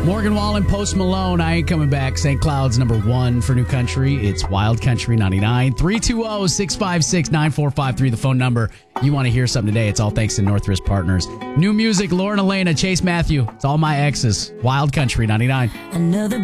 Morgan Wallen, Post Malone, I Ain't Coming Back. St. Cloud's number 1 for new country. It's Wild Country 99. 320-656-9453, the phone number. You want to hear something today, it's all thanks to Northwest Partners. New music, Lauren Elena, Chase Matthew. It's all my exes. Wild Country 99. Another